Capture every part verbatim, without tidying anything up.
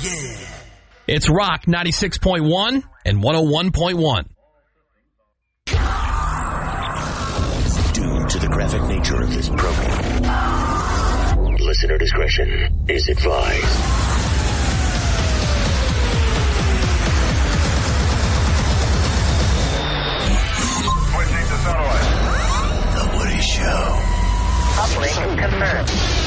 Yeah. It's Rock ninety-six point one and one oh one point one. Due to the graphic nature of this program, listener discretion is advised. Switching to satellite. The Woody Show. Uplink confirmed.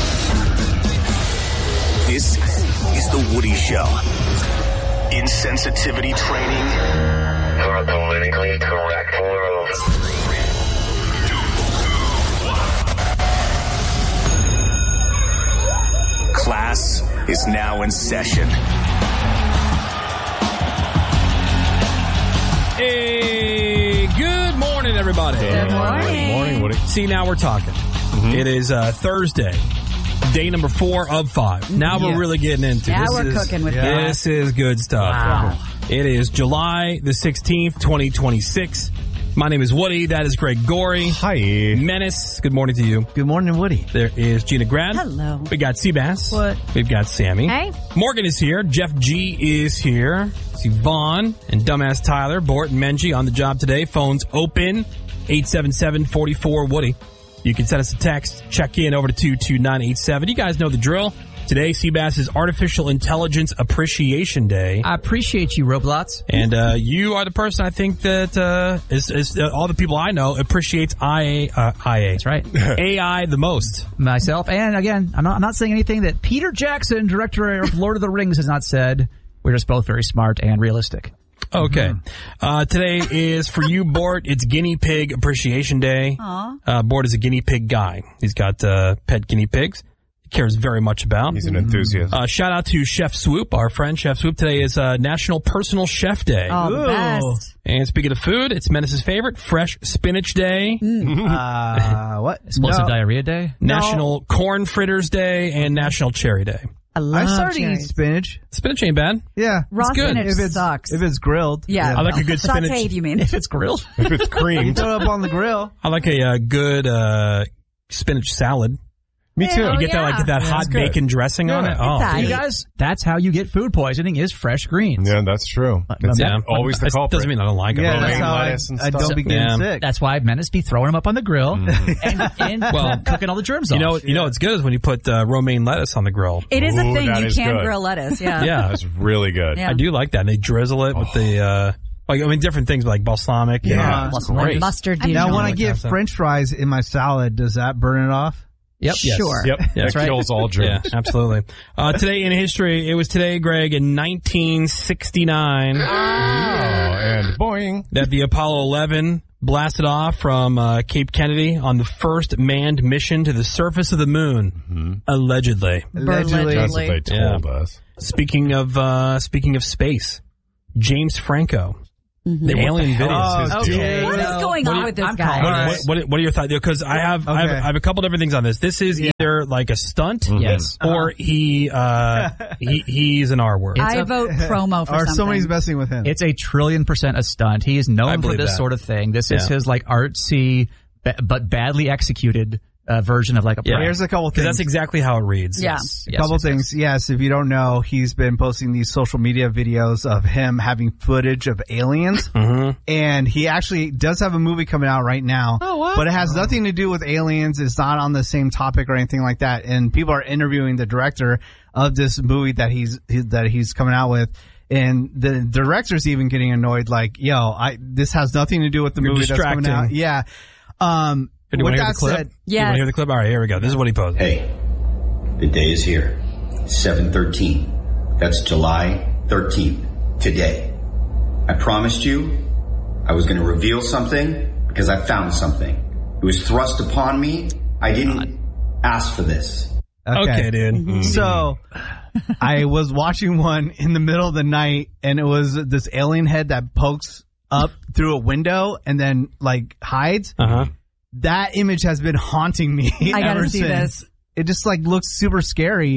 This is The Woody Show. Insensitivity training For a politically correct world. Class is now in session. Hey, good morning, everybody. Good morning. Good morning, Woody. See, now we're talking. Mm-hmm. It is uh, Thursday, day number four of five. Now we're Yes. really getting into Now this. we're is, cooking with This is good stuff. Wow. It is July the sixteenth, twenty twenty-six. My name is Woody. That is Greg Gorey. Hi. Menace, good morning to you. Good morning, Woody. There is Gina Grad. Hello. We got Seabass. What? We've got Sammy. Hey. Morgan is here. Jeff G is here. See Vaughn and Dumbass Tyler. Bort and Menji on the job today. Phones open. eight seven seven, four four, Woody. You can send us a text. Check in over to two two nine eight seven. You guys know the drill. Today, Seabass is Artificial Intelligence Appreciation Day. I appreciate you, Roblots. And uh, you are the person I think that uh, is, is uh, all the people I know appreciates I A, uh, I A. That's right. A I the most. Myself. And again, I'm not, I'm not saying anything that Peter Jackson, director of Lord of the Rings, has not said. We're just both very smart and realistic. Okay. Uh, today is, for you, Bort, it's Guinea Pig Appreciation Day. Aw. Uh, Bort is a guinea pig guy. He's got uh, pet guinea pigs. He cares very much about. He's an enthusiast. Uh, shout out to Chef Swoop, our friend Chef Swoop. Today is uh, National Personal Chef Day. Oh, the best. And speaking of food, it's Menace's favorite, Fresh Spinach Day, Uh, what? Explosive No. diarrhea day? National Corn Fritters Day, and National Cherry Day. I love I started eating cherries. spinach. Spinach ain't bad. Yeah. Raw good. spinach If it's, sucks. if it's grilled. yeah. I like a good spinach. Sauteed, you mean. If it's grilled? If it's You creamed. throw it up on the grill. I like a uh, good uh, spinach salad. Me too. You get that like get that hot that's good. bacon dressing on Yeah. it. Oh, It's dude. You guys, that's how you get food poisoning is fresh greens. Yeah, that's true. That's Yeah. always the That culprit. doesn't mean I don't like it. Yeah, but that's romaine how I, lettuce and I stuff. don't be getting Yeah. sick. That's why Menace be throwing them up on the grill and, and Well, cooking all the germs You off. know, you know what's good is when you put uh, romaine lettuce on the grill. It is a Ooh, thing. that You is can good. grill lettuce. Yeah. Yeah, That's really good. Yeah. I do like that. And they drizzle it with the, uh, like I mean, different things like balsamic. Yeah. and- Plus great. Mustard. Now, dijon. when I like get that. French fries in my salad, does that burn it off? Yep. Yes. Sure. Yep. That's that right. kills all Yeah, germs. absolutely. Uh, today in history, it was today, Greg, in nineteen sixty-nine Oh, and boing. that the Apollo eleven blasted off from uh, Cape Kennedy on the first manned mission to the surface of the moon, allegedly. Allegedly. That's what they told Yeah. us. Speaking of uh, speaking of space, James Franco, the alien videos. Oh, His okay. deal. What is going What on do you- with this I'm guy? What, All what, what, what are your thoughts? Because I have, I have Okay. I have a couple different things on this. This is either like a stunt, Yes. or he uh, he he's an R word. I a- vote promo for Or something. somebody's messing with him. It's a trillion percent a stunt. He is I known for believe this that. sort of thing. This is Yeah. his like artsy ba- but badly executed uh, version of like a Yeah. prank. Here's a couple Because things. that's exactly how it reads. Yeah. Yes, A yes, couple yes, things. Yes, if you don't know, he's been posting these social media videos of him having footage of aliens. Mm-hmm. And he actually does have a movie coming out right now. Oh, wow. But it has nothing to do with aliens. It's not on the same topic or anything like that. And people are interviewing the director of this movie that he's that he's coming out with. And the director's even getting annoyed, like, yo, I this has nothing to do with the You're movie that's coming distracting. out. Yeah. Um Do you with want to hear that the clip? said, Do you want Yes. to hear the clip? All right, here we go. This is what he posted. Hey, the day is here. seven thirteen. That's July thirteenth. Today. I promised you I was going to reveal something because I found something. It was thrust upon me. I didn't ask for this. Okay, dude. So I was watching one in the middle of the night, and it was this alien head that pokes up through a window and then like hides. Uh huh. That image has been haunting me. I gotta ever see since. this. It just like looks super scary.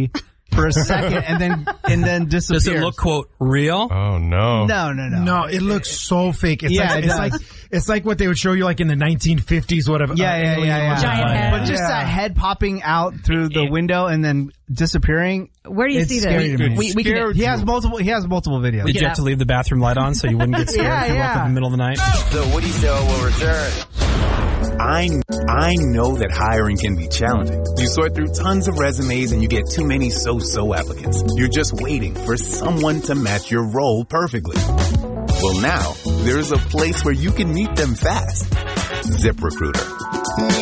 for a second and then and then disappears. Does it look, quote, real? Oh, no. No, no, no. No, it looks so fake. It's Yeah, like, it it's does. like it's like what they would show you like in the nineteen fifties. Whatever. Yeah, uh, yeah, alien yeah, yeah. was. Giant head. But just Yeah. that head popping out through the window and then disappearing. Where do you it's see scary this? to me. We- we can- he has multiple. He has multiple videos. Did you have to leave the bathroom light on so you wouldn't get scared Yeah, if you woke yeah. up in the middle of the night? The Woody Show will return. I, I know that hiring can be challenging. You sort through tons of resumes and you get too many so-so applicants. You're just waiting for someone to match your role perfectly. Well, now, there's a place where you can meet them fast. ZipRecruiter.